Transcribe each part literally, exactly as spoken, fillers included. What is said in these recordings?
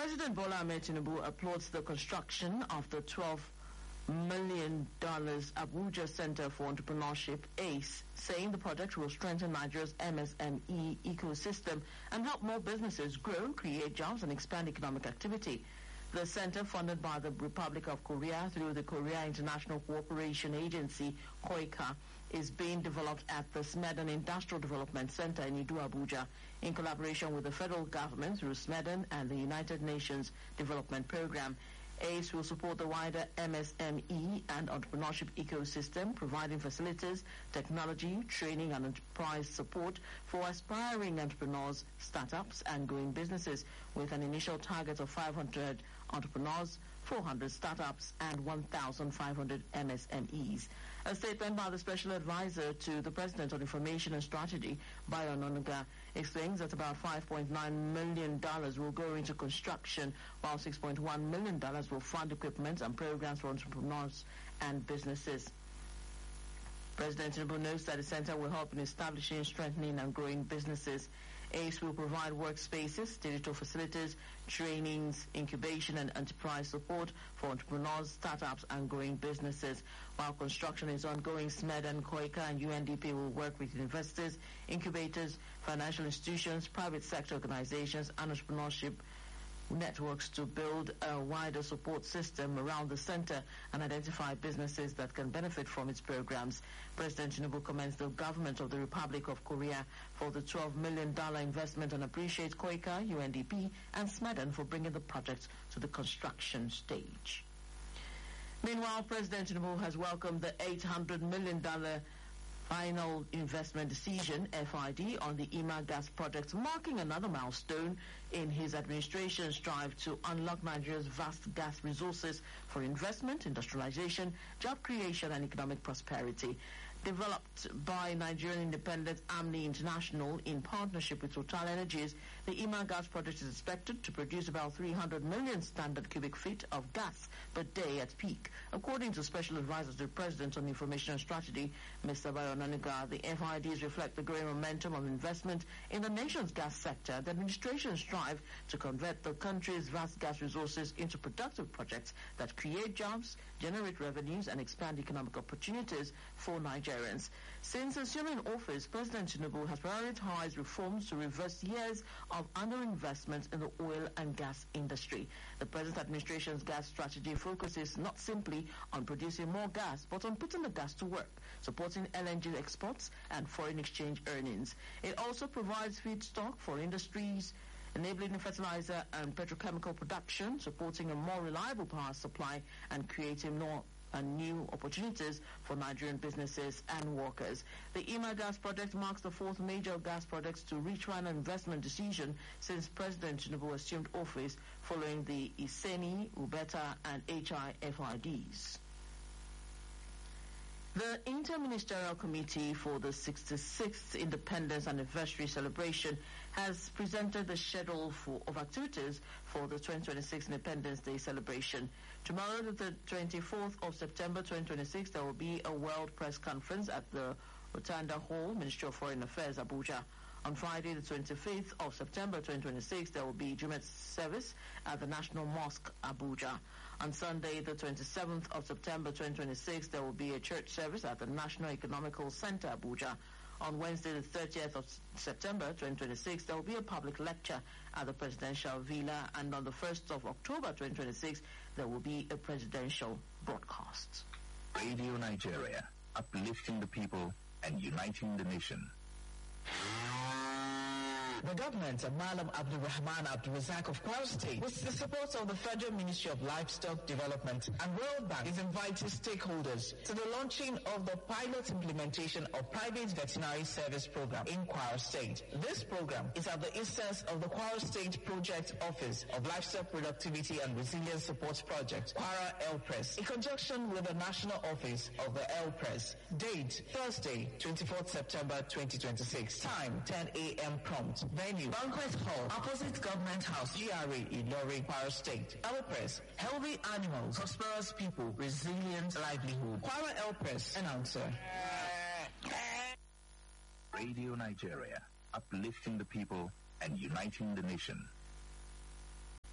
President Bola Ahmed Tinubu applauds the construction of the twelve million dollars Abuja Center for Entrepreneurship, A C E, saying the project will strengthen Nigeria's M S M E ecosystem and help more businesses grow, create jobs, and expand economic activity. The center, funded by the Republic of Korea through the Korea International Cooperation Agency, KOICA, is being developed at the Smedan Industrial Development Center in Idu, Abuja, in collaboration with the federal government through Smedan and the United Nations Development Program. A C E will support the wider M S M E and entrepreneurship ecosystem, providing facilities, technology, training, and enterprise support for aspiring entrepreneurs, startups, and growing businesses, with an initial target of five hundred entrepreneurs, four hundred startups, and one thousand five hundred M S M Es. A statement by the Special Advisor to the President on Information and Strategy, Bayo Onanuga, explains that about five point nine million dollars will go into construction, while six point one million dollars will fund equipment and programs for entrepreneurs and businesses. President Tinubu notes that the center will help in establishing, strengthening, and growing businesses. A C E will provide workspaces, digital facilities, trainings, incubation, and enterprise support for entrepreneurs, startups, and growing businesses. While construction is ongoing, Smedan, KOICA, and U N D P will work with investors, incubators, financial institutions, private sector organizations, and entrepreneurship networks to build a wider support system around the center and identify businesses that can benefit from its programs. President Tinubu commends the government of the Republic of Korea for the twelve million dollars investment and appreciates KOICA, U N D P, and Smedan for bringing the project to the construction stage. Meanwhile, President Tinubu has welcomed the eight hundred million dollars Final Investment Decision, F I D, on the Ima Gas project, marking another milestone in his administration's drive to unlock Nigeria's vast gas resources for investment, industrialization, job creation, and economic prosperity. Developed by Nigerian independent Amni International in partnership with Total Energies, the Ima Gas project is expected to produce about three hundred million standard cubic feet of gas per day at peak. According to Special Advisor to the President on Information and Strategy, Mister Bayo Onanuga, the F I Ds reflect the growing momentum of investment in the nation's gas sector. The administration strive to convert the country's vast gas resources into productive projects that create jobs, generate revenues, and expand economic opportunities for Nigeria. Since assuming office, President Tinubu has prioritized reforms to reverse years of underinvestment in the oil and gas industry. The present administration's gas strategy focuses not simply on producing more gas, but on putting the gas to work, supporting L N G exports and foreign exchange earnings. It also provides feedstock for industries, enabling fertilizer and petrochemical production, supporting a more reliable power supply, and creating more and new opportunities for Nigerian businesses and workers. The Ima Gas project marks the fourth major gas project to reach final investment decision since President Tinubu assumed office, following the Iseni, Ubeta, and H I F I Ds. The Inter-Ministerial Committee for the sixty-sixth Independence Anniversary Celebration has presented the schedule for, of activities for the twenty twenty-six Independence Day celebration. Tomorrow, the twenty-fourth of September twenty twenty-six, there will be a World Press Conference at the Rotunda Hall, Ministry of Foreign Affairs, Abuja. On Friday, the twenty-fifth of September twenty twenty-six, there will be Jumet service at the National Mosque, Abuja. On Sunday, the twenty-seventh of September twenty twenty-six, there will be a church service at the National Economical Center, Abuja. On Wednesday, the thirtieth of September twenty twenty-six, there will be a public lecture at the Presidential Villa. And on the first of October twenty twenty-six, there will be a presidential broadcast. Radio Nigeria, uplifting the people and uniting the nation. The government of Malam Abdul Rahman Abdul Razak of Kwara State, with the support of the Federal Ministry of Livestock Development and World Bank, is inviting stakeholders to the launching of the pilot implementation of Private Veterinary Service Program in Kwara State. This program is at the instance of the Kwara State Project Office of Livestock Productivity and Resilience Support Project, Kwara L P R E S, in conjunction with the National Office of the L P R E S. Date, Thursday, twenty-fourth September twenty twenty-six. Time, ten a m prompt. Venue, Banquet Hall, opposite Government House, G R A, Ilorin, Kwara State. L P R E S, healthy animals, prosperous people, resilient livelihood. Kwara L P R E S, announcer. Radio Nigeria, uplifting the people and uniting the nation.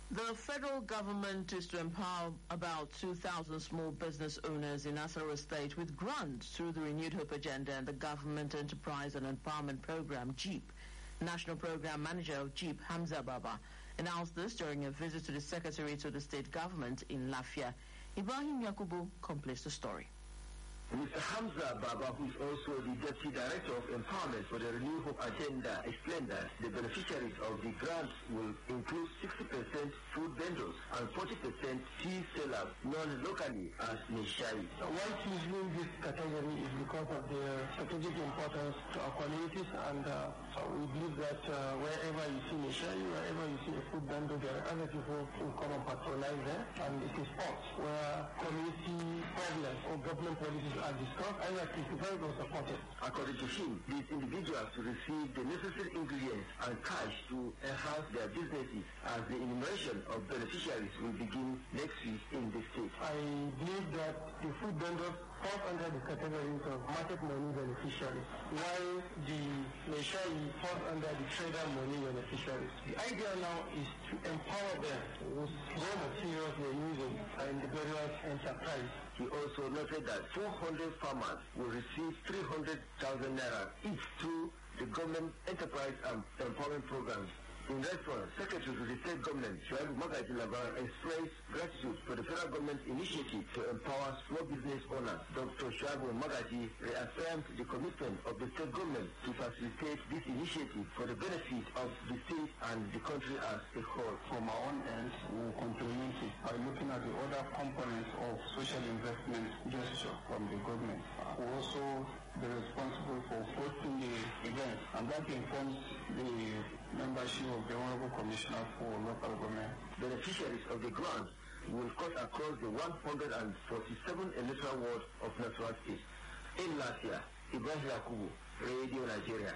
The federal government is to empower about two thousand small business owners in Nasarawa State with grants through the Renewed Hope Agenda and the Government Enterprise and Empowerment Program, JEEP. National Program Manager of JEEP, Hamza Baba, announced this during a visit to the Secretariat of the State Government in Lafia. Ibrahim Yakubu completes the story. Mister Hamza Baba, who is also the Deputy Director of Empowerment for the Renew Hope Agenda, explained that the beneficiaries of the grants will include sixty percent food vendors and forty percent tea sellers known locally as Nishai. Why choosing this category is because of their strategic importance to our communities, and uh, we believe that uh, wherever you see Nishai, wherever you see a food vendor, there are other people who come and patronize them, and it is spots where community problems or government policies are discussed, and are criticised or supported. According to him, these individuals will receive the necessary ingredients and cash to enhance their businesses, as the enumeration of beneficiaries will begin next week in the state. I believe that the food vendors fall under the categories of market money beneficiaries, while the Neshai falls under the trader money beneficiaries. The idea now is to empower them with raw materials they're using in the various enterprises. He also noted that four hundred farmers will receive three hundred thousand naira each through the government enterprise and empowerment programs. In response, Secretary to the State Government, Shuaibu Magaji Labar, expressed gratitude for the federal government's initiative to empower small business owners. Doctor Shuaibu Magaji reaffirmed the commitment of the State Government to facilitate this initiative for the benefit of the state and the country as a whole. From our own end, we will complement it by looking at the other components of social investment gesture from the government. We also be responsible for hosting the event, and that informs the membership of the Honorable Commissioner for Local Government. Beneficiaries of the grant will cut across the one hundred forty-seven electoral ward of Nasarawa State. In last year, Ibrahim Yakubu, Radio Nigeria.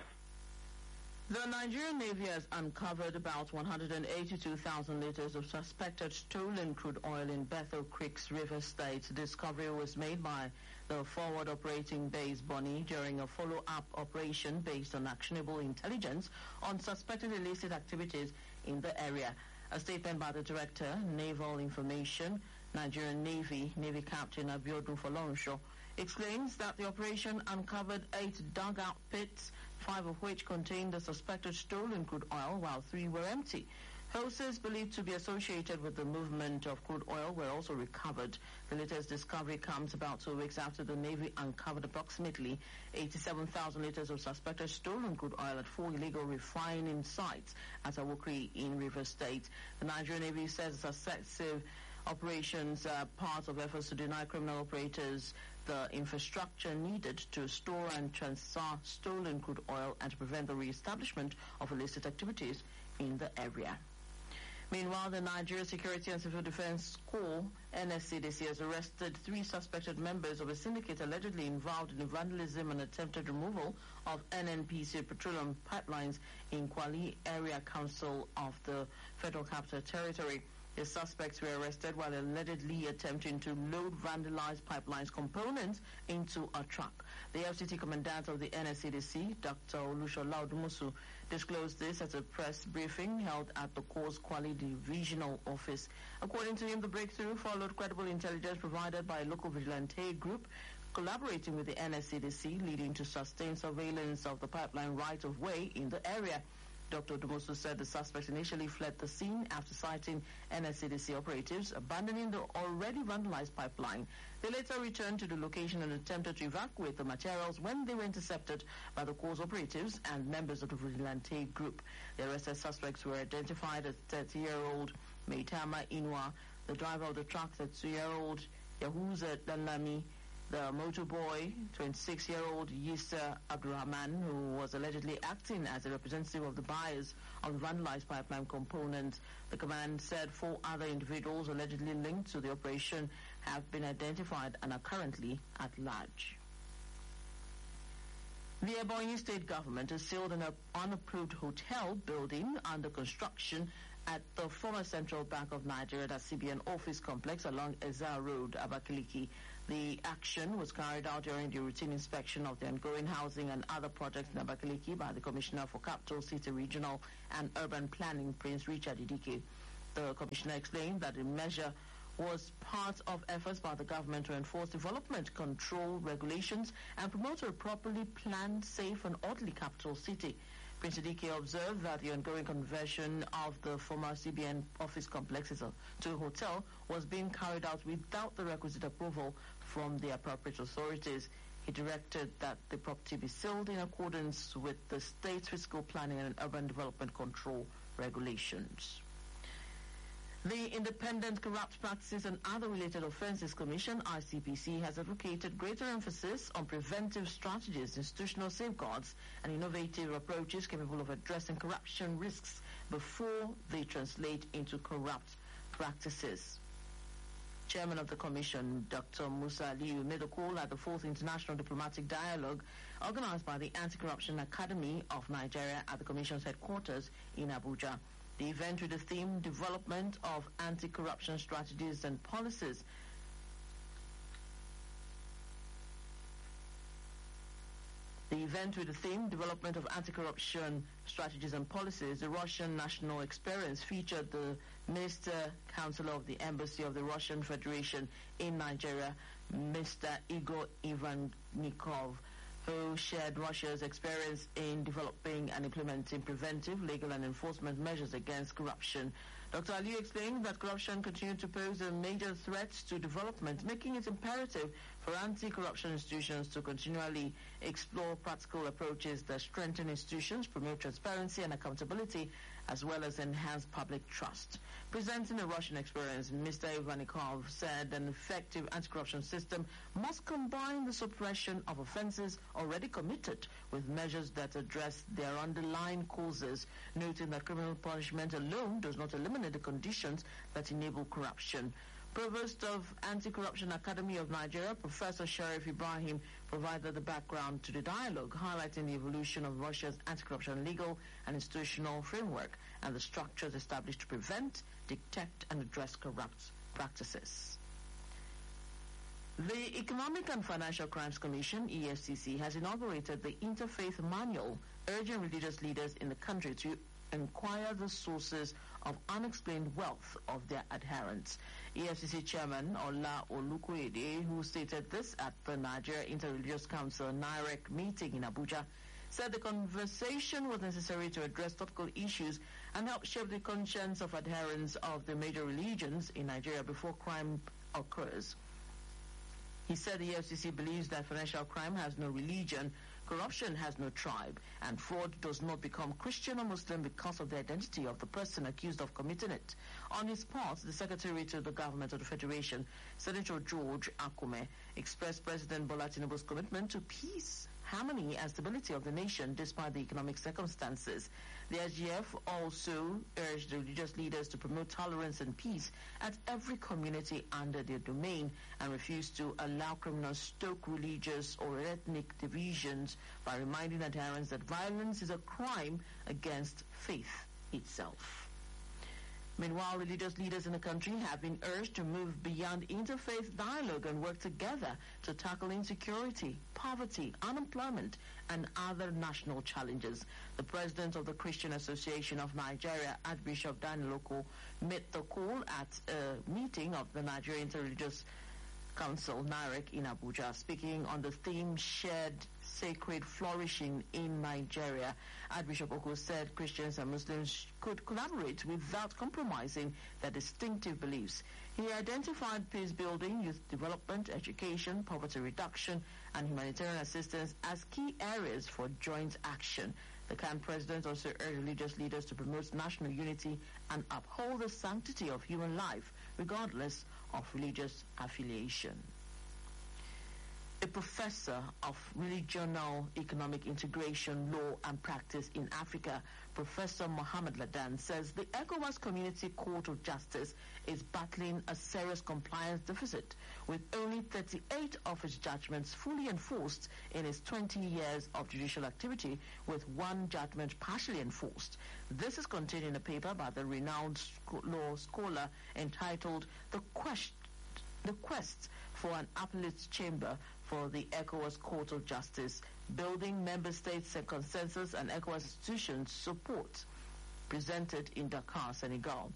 The Nigerian Navy has uncovered about one hundred eighty-two thousand liters of suspected stolen crude oil in Bethel Creeks, River State. The discovery was made by the Forward Operating Base Bonny during a follow-up operation based on actionable intelligence on suspected illicit activities in the area. A statement by the Director, Naval Information, Nigerian Navy, Navy Captain Abiodun Folorunsho, explains that the operation uncovered eight dugout pits, five of which contained the suspected stolen crude oil, while three were empty. Hoses believed to be associated with the movement of crude oil were also recovered. The latest discovery comes about two weeks after the Navy uncovered approximately eighty-seven thousand liters of suspected stolen crude oil at four illegal refining sites at Awukri in River State. The Nigerian Navy says the successive operations are part of efforts to deny criminal operators the infrastructure needed to store and transfer stolen crude oil and to prevent the re-establishment of illicit activities in the area. Meanwhile, the Nigeria Security and Civil Defense Corps, N S C D C, has arrested three suspected members of a syndicate allegedly involved in the vandalism and attempted removal of N N P C petroleum pipelines in Kwali Area Council of the Federal Capital Territory. The suspects were arrested while allegedly attempting to load vandalized pipelines components into a truck. The F C T commandant of the N S C D C, Doctor Olushola Odumusu, disclosed this at a press briefing held at the Corps' Kwali Divisional Office. According to him, the breakthrough followed credible intelligence provided by a local vigilante group collaborating with the N S C D C, leading to sustained surveillance of the pipeline right-of-way in the area. Doctor Odumusu said the suspects initially fled the scene after sighting N S C D C operatives abandoning the already vandalized pipeline. They later returned to the location and attempted to evacuate the materials when they were intercepted by the Corps operatives and members of the vigilante group. The arrested suspects were identified as thirty-year-old Meitama Inwa, the driver of the truck, thirty-year-old Yahuza Danlami, the motorboy, twenty-six-year-old Yisa Abdurrahman, who was allegedly acting as a representative of the buyers of the vandalized pipeline component. The command said four other individuals allegedly linked to the operation have been identified and are currently at large. The Ebonyi State Government has sealed an unapproved hotel building under construction at the former Central Bank of Nigeria, the C B N office complex along Ezza Road, Abakaliki. The action was carried out during the routine inspection of the ongoing housing and other projects in Abakaliki by the Commissioner for Capital, City, Regional and Urban Planning, Prince Richard Idike. The commissioner explained that the measure was part of efforts by the government to enforce development control regulations and promote a properly planned, safe and orderly capital city. Prince Idike observed that the ongoing conversion of the former C B N office complex to a hotel was being carried out without the requisite approval from the appropriate authorities. He directed that the property be sold in accordance with the state's fiscal planning and urban development control regulations. The Independent Corrupt Practices and Other Related Offences Commission, I C P C, has advocated greater emphasis on preventive strategies, institutional safeguards, and innovative approaches capable of addressing corruption risks before they translate into corrupt practices. Chairman of the Commission, Doctor Musa Aliyu, made a call at the fourth International Diplomatic Dialogue organized by the Anti-Corruption Academy of Nigeria at the Commission's headquarters in Abuja. The event with the theme Development of Anti-Corruption Strategies and Policies The event with the theme Development of Anti-Corruption Strategies and Policies, the Russian National Experience, featured the Minister Counselor of the Embassy of the Russian Federation in Nigeria, Mister Igor Ivannikov, who shared Russia's experience in developing and implementing preventive, legal and enforcement measures against corruption. Doctor Ali explained that corruption continued to pose a major threat to development, making it imperative for anti-corruption institutions to continually explore practical approaches that strengthen institutions, promote transparency and accountability, as well as enhance public trust. Presenting a Russian experience, Mister Ivannikov said an effective anti-corruption system must combine the suppression of offenses already committed with measures that address their underlying causes, noting that criminal punishment alone does not eliminate the conditions that enable corruption. Provost of Anti-Corruption Academy of Nigeria, Professor Sharif Ibrahim, provided the background to the dialogue, highlighting the evolution of Russia's anti-corruption legal and institutional framework and the structures established to prevent, detect, and address corrupt practices. The Economic and Financial Crimes Commission, E F C C, has inaugurated the Interfaith Manual, urging religious leaders in the country to inquire the sources of unexplained wealth of their adherents. E F C C Chairman Ola Olukoyede, who stated this at the Nigeria Interreligious Council N I R E C meeting in Abuja, said the conversation was necessary to address topical issues and help shape the conscience of adherents of the major religions in Nigeria before crime occurs. He said the E F C C believes that financial crime has no religion, corruption has no tribe, and fraud does not become Christian or Muslim because of the identity of the person accused of committing it. On his part, the Secretary to the Government of the Federation, Senator George Akume, expressed President Bola Tinubu's commitment to peace, harmony and stability of the nation despite the economic circumstances. The S G F also urged the religious leaders to promote tolerance and peace at every community under their domain and refused to allow criminals stoke religious or ethnic divisions by reminding adherents that violence is a crime against faith itself. Meanwhile, religious leaders in the country have been urged to move beyond interfaith dialogue and work together to tackle insecurity, poverty, unemployment, and other national challenges. The president of the Christian Association of Nigeria, Archbishop Daniel Oko, made the call at a meeting of the Nigeria Interreligious Council, N I R E C, in Abuja, speaking on the theme Shared Sacred Flourishing in Nigeria. Archbishop Oko said Christians and Muslims could collaborate without compromising their distinctive beliefs. He identified peace building, youth development, education, poverty reduction, and humanitarian assistance as key areas for joint action. The C A N president also urged religious leaders to promote national unity and uphold the sanctity of human life, regardless of religious affiliation. A professor of regional economic integration, law and practice in Africa, Professor Mohamed Ladan, says the ECOWAS Community Court of Justice is battling a serious compliance deficit, with only thirty-eight of its judgments fully enforced in its twenty years of judicial activity, with one judgment partially enforced. This is contained in a paper by the renowned law scholar entitled The Quest, the Quest for an Appellate Chamber for the ECOWAS Court of Justice, Building Member States' Consensus and ECOWAS Institutions Support, presented in Dakar, Senegal.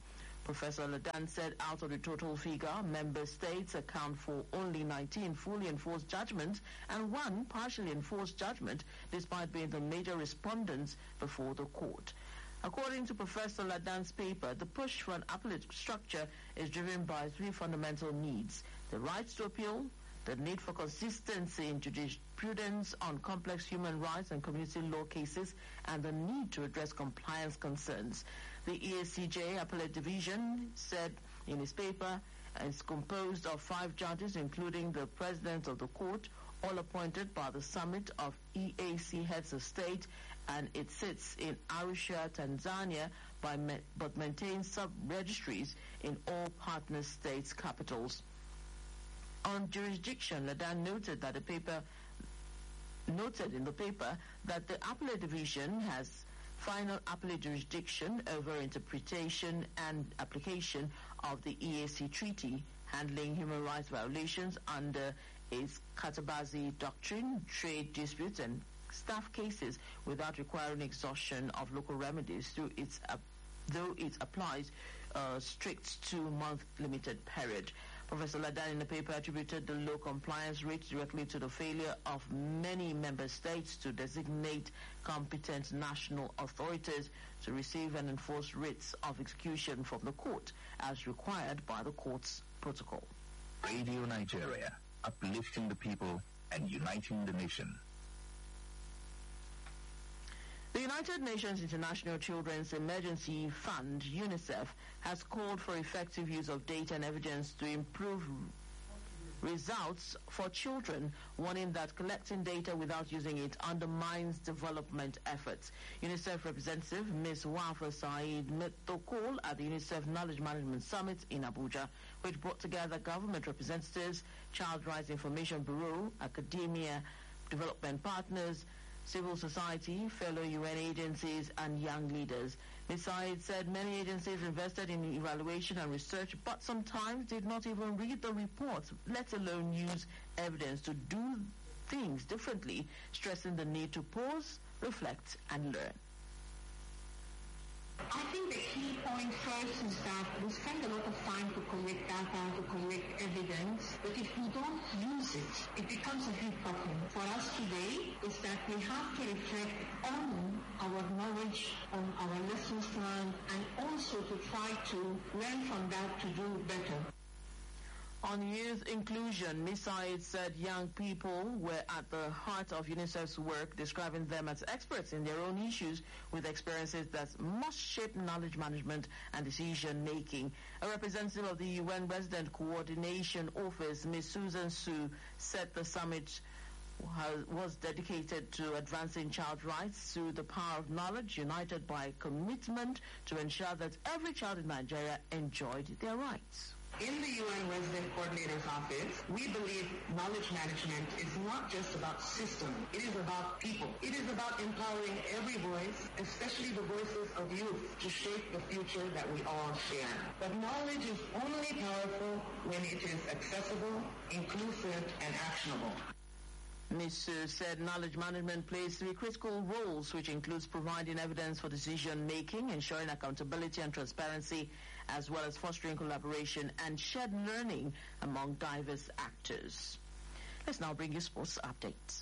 Professor Ladan said out of the total figure, member states account for only nineteen fully enforced judgments and one partially enforced judgment, despite being the major respondents before the court. According to Professor Ladan's paper, the push for an appellate structure is driven by three fundamental needs: the rights to appeal, the need for consistency in jurisprudence on complex human rights and community law cases, and the need to address compliance concerns. The E A C J Appellate Division said in his paper it's composed of five judges, including the president of the court, all appointed by the Summit of E A C Heads of State, and it sits in Arusha, Tanzania, by ma- but maintains sub-registries in all partner states' capitals. On jurisdiction, Ladan noted that the paper noted in the paper that the Appellate Division has final appellate jurisdiction over interpretation and application of the E A C Treaty, handling human rights violations under its Katabazi Doctrine, trade disputes, and staff cases without requiring exhaustion of local remedies through its, uh, though it applies a strict two-month limited period. Professor Ladan in the paper attributed the low compliance rate directly to the failure of many member states to designate competent national authorities to receive and enforce writs of execution from the court, as required by the court's protocol. Radio Nigeria, uplifting the people and uniting the nation. The United Nations International Children's Emergency Fund, UNICEF, has called for effective use of data and evidence to improve results for children, warning that collecting data without using it undermines development efforts. UNICEF representative Miz Wafa Saeed met the call at the UNICEF Knowledge Management Summit in Abuja, which brought together government representatives, Child Rights Information Bureau, academia, development partners, civil society, fellow U N agencies, and young leaders. Miz Saeed said many agencies invested in evaluation and research, but sometimes did not even read the reports, let alone use evidence to do things differently, stressing the need to pause, reflect, and learn. I think the key point first is that we spend a lot of time to collect data, to collect evidence, but if we don't use it, it becomes a big problem. For us today is that we have to reflect on our knowledge, on our lessons learned, and also to try to learn from that to do better. On youth inclusion, Miz Saeed said young people were at the heart of UNICEF's work, describing them as experts in their own issues with experiences that must shape knowledge management and decision-making. A representative of the U N Resident Coordination Office, Miz Susan Su, said the summit was dedicated to advancing child rights through the power of knowledge, united by commitment to ensure that every child in Nigeria enjoyed their rights. In the U N Resident Coordinator's Office, we believe knowledge management is not just about systems. It is about people. It is about empowering every voice, especially the voices of youth, to shape the future that we all share. But knowledge is only powerful when it is accessible, inclusive, and actionable. Miz Su said knowledge management plays three critical roles, which includes providing evidence for decision-making, ensuring accountability and transparency, as well as fostering collaboration and shared learning among diverse actors. Let's now bring you sports updates.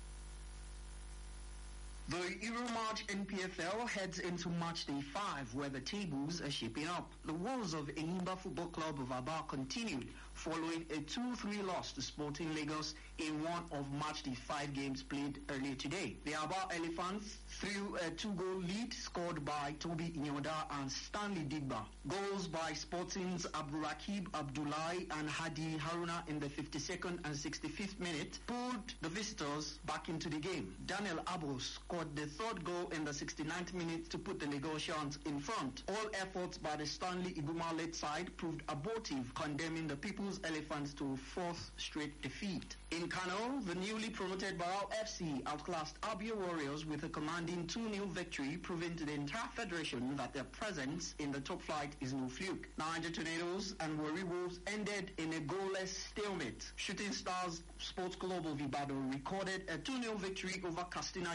The Euromatch N P F L heads into match day five, where the tables are shaping up. The woes of Enyimba Football Club of Aba continued following a two three loss to Sporting Lagos in one of match day five games played earlier today. The Aba Elephants threw a two-goal lead scored by Toby Inyoda and Stanley Digba. Goals by Sporting's Abdulrakib Abdullahi and Hadi Haruna in the fifty-second and sixty-fifth minute pulled the visitors back into the game. Daniel Abos scored the third goal in the sixty-ninth minute to put the Lagosians in front. All efforts by the Stanley Iguma-led side proved abortive, condemning the People's Elephants to a fourth straight defeat. In Kano, the newly promoted Barao F C outclassed Abia Warriors with a commanding two nil victory, proving to the entire federation that their presence in the top flight is no fluke. Niger Tornadoes and Warri Wolves ended in a goalless stalemate. Shooting Stars Sports Club of Ibadan recorded a two nil victory over Castina United.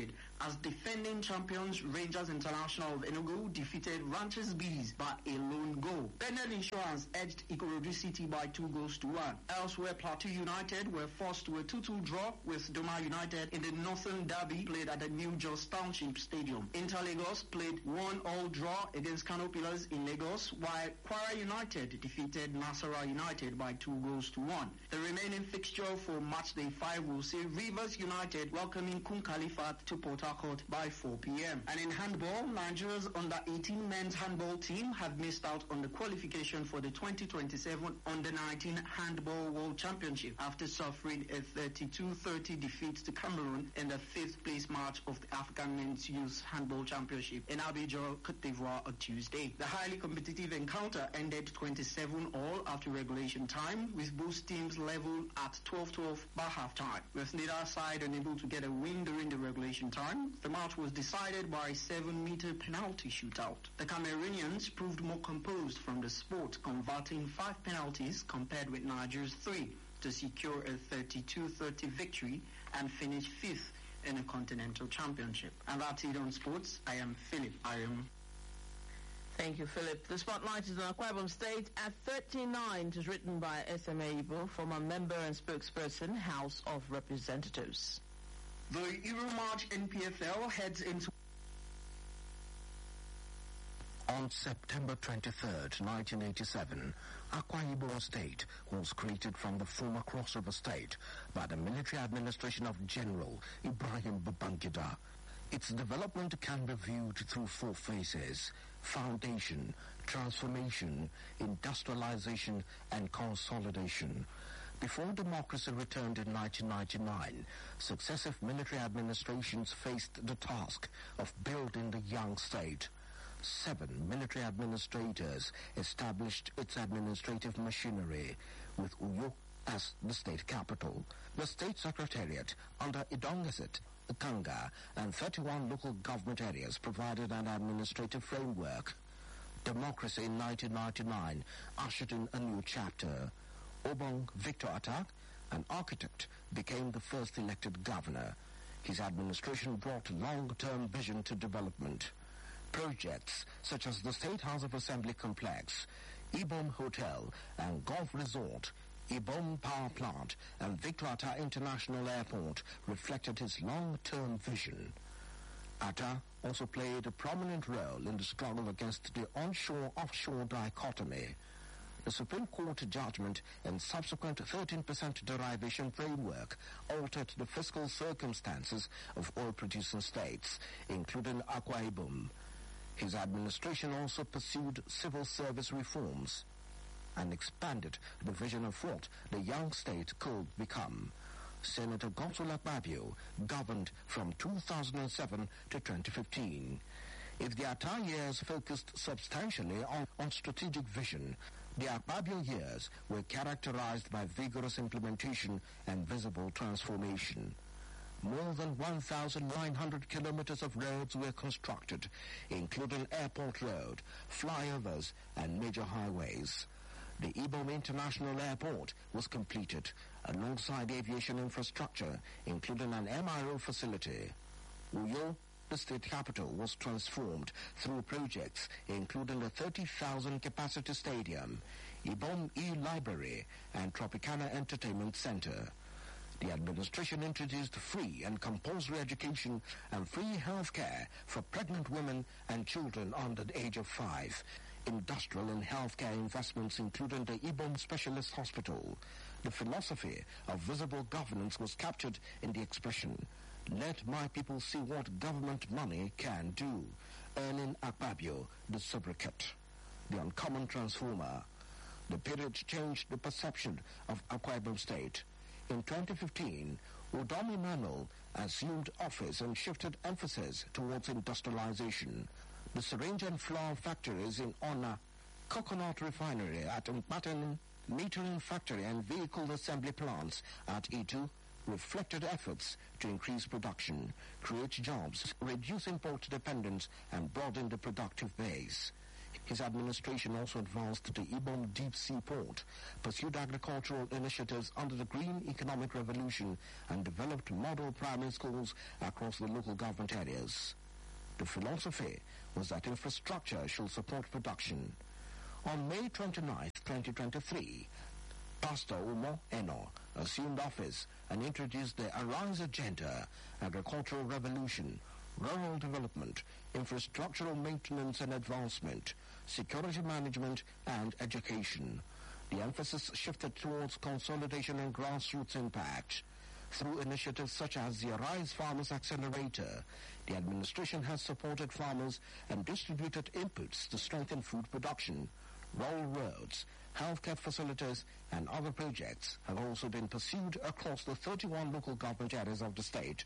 United as defending champions Rangers International of Enugu defeated Ranchers Bees by a lone goal. Bendel Insurance edged Ikorodu City by two goals to one. Elsewhere, Plateau United were forced to a two two draw with Doma United in the Northern Derby played at the New Jos Township Stadium. Inter Lagos played one all draw against Kano Pillars in Lagos, while Kwara United defeated Nasarawa United by two goals to one. The remaining fixture for match day five will see Rivers United welcoming Kun Khalifat to Port Harcourt by four p.m. And in handball, Nigeria's under eighteen men's handball team have missed out on the qualification for the twenty twenty-seven under nineteen Handball World Championship after suffering a thirty-two thirty defeat to Cameroon in the fifth place match of the African Men's Youth Handball Championship in Abidjan, Cote d'Ivoire on Tuesday. The highly competitive encounter ended twenty-seven all after regulation time, with both teams level at twelve twelve by halftime. With neither side unable to get a win during the regulation time, the match was decided by a seven-meter penalty shootout. The Cameroonians proved more composed from the sport, converting five penalties compared with Nigeria's three to secure a thirty-two thirty victory and finish fifth in a continental championship. And that's it on sports. I am Philip. I am. Thank you, Philip. The spotlight is on Akwa Ibom State at thirty-nine. It is written by S M A Igbo, former member and spokesperson, House of Representatives. The Euromarch N P F L heads into... On September twenty-third, nineteen eighty-seven, Akwa Ibom State was created from the former Cross River State by the military administration of General Ibrahim Babangida. Its development can be viewed through four phases: foundation, transformation, industrialization, and consolidation. Before democracy returned in nineteen ninety-nine, successive military administrations faced the task of building the young state. Seven military administrators established its administrative machinery, with Uyo as the state capital. The state secretariat under Idongesit, Kanga, and thirty-one local government areas provided an administrative framework. Democracy in nineteen ninety-nine ushered in a new chapter. Obong Victor Atak, an architect, became the first elected governor. His administration brought long-term vision to development. Projects such as the State House of Assembly Complex, Ibom Hotel and Golf Resort, Ibom Power Plant, and Victor Atta International Airport reflected his long-term vision. Atta also played a prominent role in the struggle against the onshore-offshore dichotomy. The Supreme Court judgment and subsequent thirteen percent derivation framework altered the fiscal circumstances of oil-producing states, including Akwa Ibom. His administration also pursued civil service reforms and expanded the vision of what the young state could become. Senator Godswill Akpabio governed from two thousand seven to twenty fifteen. If the Atta years focused substantially on, on strategic vision, the Akpabio years were characterized by vigorous implementation and visible transformation. More than one thousand nine hundred kilometers of roads were constructed, including Airport Road, flyovers, and major highways. The Ibom International Airport was completed, alongside aviation infrastructure, including an M R O facility. Uyo, the state capital, was transformed through projects including the thirty thousand capacity stadium, Ibom E-Library, and Tropicana Entertainment Center. The administration introduced free and compulsory education and free health care for pregnant women and children under the age of five. Industrial and healthcare investments, including the Ibom Specialist Hospital. The philosophy of visible governance was captured in the expression, "Let my people see what government money can do," earning Akpabio the sobriquet, the uncommon transformer. The period changed the perception of Akwa Ibom State. In twenty fifteen, Udom Emmanuel assumed office and shifted emphasis towards industrialization. The syringe and flour factories in Ona, coconut refinery at Mpaten, metering factory and vehicle assembly plants at Itu reflected efforts to increase production, create jobs, reduce import dependence, and broaden the productive base. His administration also advanced the Ibom Deep Sea Port, pursued agricultural initiatives under the Green Economic Revolution, and developed model primary schools across the local government areas. The philosophy was that infrastructure should support production. On May twenty-ninth, twenty twenty-three, Pastor Umo Eno assumed office and introduced the Arise Agenda, agricultural revolution, rural development, infrastructural maintenance and advancement, security management, and education. The emphasis shifted towards consolidation and grassroots impact. Through initiatives such as the Arise Farmers Accelerator, the administration has supported farmers and distributed inputs to strengthen food production. Rural roads, healthcare facilities, and other projects have also been pursued across the thirty-one local government areas of the state.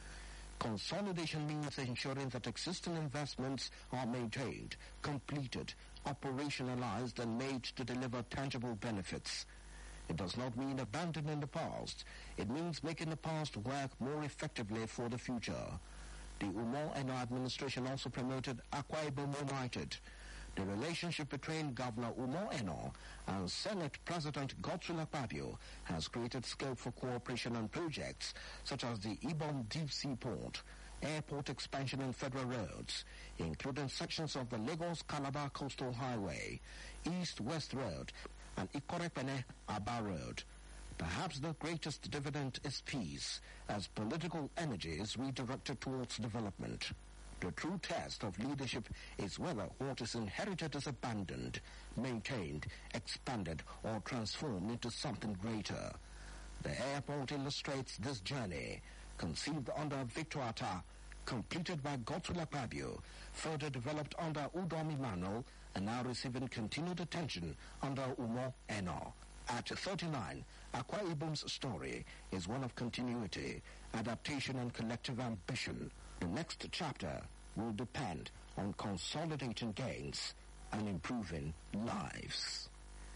Consolidation means ensuring that existing investments are maintained, completed, operationalized, and made to deliver tangible benefits. It does not mean abandoning the past. It means making the past work more effectively for the future. The Umo Eno administration also promoted Akwa Ibom United. The relationship between Governor Umo Eno and Senate President Godswill Akpabio has created scope for cooperation on projects such as the Ibom Deep Sea Port, airport expansion and federal roads, including sections of the Lagos-Calabar Coastal Highway, East-West Road, and Ikorepene-Aba Road. Perhaps the greatest dividend is peace, as political energy is redirected towards development. The true test of leadership is whether what is inherited is abandoned, maintained, expanded, or transformed into something greater. The airport illustrates this journey, conceived under Victor Atta, completed by Godswill Akpabio, further developed under Udom Emmanuel, and now receiving continued attention under Umo Eno. At thirty-nine, Akwa Ibom's story is one of continuity, adaptation, and collective ambition. The next chapter will depend on consolidating gains and improving lives.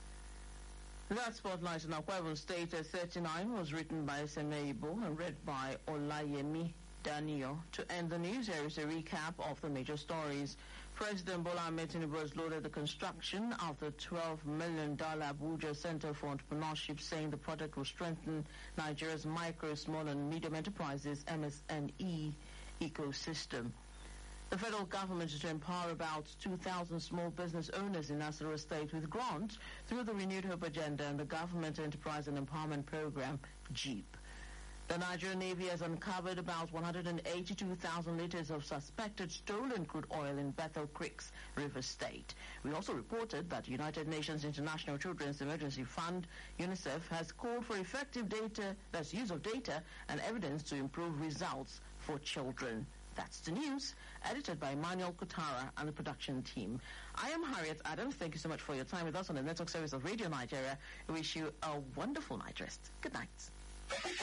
That spotlight in Akwa Ibom State at thirty-nine was written by S M A Ibo and read by Olayemi Daniel. To end the news, here is a recap of the major stories. President Bola Ahmed Tinubu has lauded the construction of the twelve million dollars Abuja Center for Entrepreneurship, saying the project will strengthen Nigeria's micro, small and medium enterprises M S M E ecosystem. The federal government is to empower about two thousand small business owners in Nasarawa State with grants through the Renewed Hope Agenda and the Government Enterprise and Empowerment Program, JEEP. The Nigerian Navy has uncovered about one hundred eighty-two thousand liters of suspected stolen crude oil in Bethel Creeks, River State. We also reported that United Nations International Children's Emergency Fund, UNICEF, has called for effective data, that's use of data and evidence to improve results for children. That's the news, edited by Emmanuel Kutara and the production team. I am Harriet Adams. Thank you so much for your time with us on the network service of Radio Nigeria. I wish you a wonderful night rest. Good night.